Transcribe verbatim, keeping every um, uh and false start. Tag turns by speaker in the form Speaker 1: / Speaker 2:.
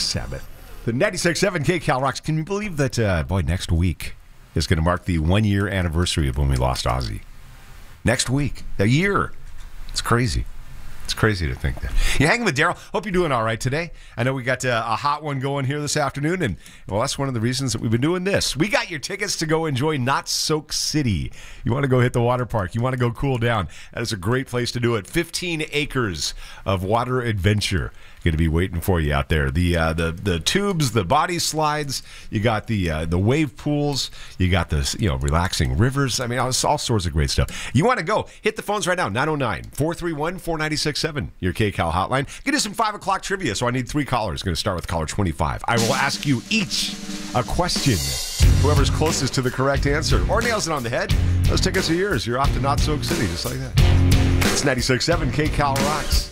Speaker 1: Sabbath. The ninety-six point seven K Cal Rocks. Can you believe that, uh, boy, next week is going to mark the one-year anniversary of when we lost Ozzy? Next week. A year. It's crazy. It's crazy to think that. You're hanging with Daryl. Hope you're doing all right today. I know we got uh, a hot one going here this afternoon, and, well, that's one of the reasons that we've been doing this. We got your tickets to go enjoy Not Soak City. You want to go hit the water park. You want to go cool down. That is a great place to do it. fifteen acres of water adventure going to be waiting for you out there. The uh, the the tubes, the body slides. You got the uh, the wave pools. You got the you know relaxing rivers. I mean, all, all sorts of great stuff. You want to go? Hit the phones right now. nine oh nine, four three one, four nine six seven. Your K Cal hotline. Get us some five o'clock trivia. So I need three callers. Going to start with caller twenty-five. I will ask you each a question. Whoever's closest to the correct answer or nails it on the head, those tickets are yours. You're off to Not Soak City, just like that. It's ninety-six point seven K Cal Rocks.